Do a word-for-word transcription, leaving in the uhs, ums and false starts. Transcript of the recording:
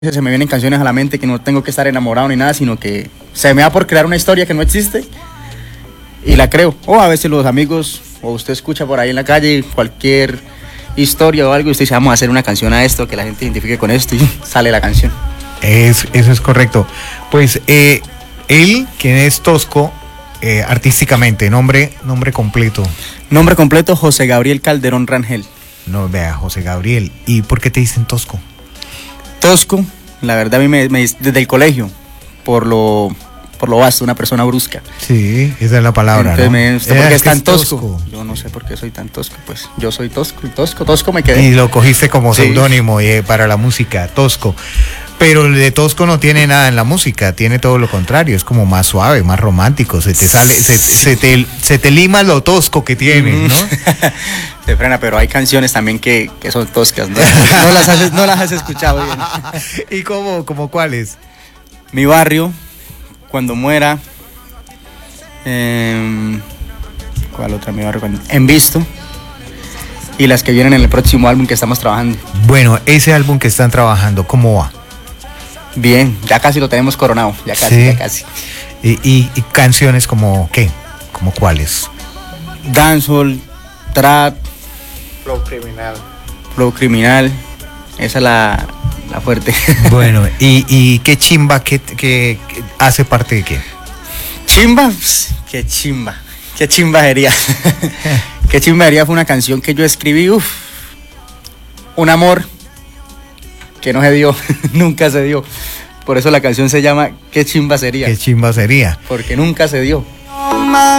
se me vienen canciones a la mente que no tengo que estar enamorado ni nada, sino que se me da por crear una historia que no existe y la creo. O a veces los amigos o usted escucha por ahí en la calle cualquier historia o algo y usted dice, vamos a hacer una canción a esto, que la gente identifique con esto y sale la canción. Es, eso es correcto. Pues eh, él, quien es Tosco, eh, artísticamente, nombre, nombre completo. Nombre completo, José Gabriel Calderón Rangel. No, vea, José Gabriel. ¿Y por qué te dicen Tosco? Tosco, la verdad a mí me, me desde el colegio, por lo por lo vasto, una persona brusca. Sí, esa es la palabra. Entonces, ¿no? me, ¿usted por qué es tan es tosco? tosco? Yo no sé por qué soy tan tosco, pues yo soy tosco y tosco, tosco me quedé. Y lo cogiste como Sí. seudónimo eh, para la música, Tosco. Pero el de Tosco no tiene nada en la música, tiene todo lo contrario, es como más suave, más romántico, se te sale, se, se te, se te lima lo tosco que tienes, ¿no? Se frena, pero hay canciones también que, que son toscas, ¿no? No las has, no las has escuchado bien. ¿Y cómo, cómo cuáles? Mi barrio, Cuando muera, eh, ¿cuál otra? Mi barrio, cuando, En Visto, y las que vienen en el próximo álbum que estamos trabajando. Bueno, ese álbum que están trabajando, ¿cómo va? Bien, ya casi lo tenemos coronado, ya casi, Sí. ya casi. Y, y, y canciones como, ¿qué? ¿Como cuáles? Dancehall, trap, Flow criminal. flow criminal, esa es la, la fuerte. Bueno, ¿y, y qué chimba, qué, qué, qué hace parte de qué? Chimba, Pss, qué chimba, qué chimbajería. Qué chimbajería fue una canción que yo escribí, uff, un amor que no se dio, nunca se dio. Por eso la canción se llama Qué chimba sería, ¿Qué chimba sería? porque nunca se dio.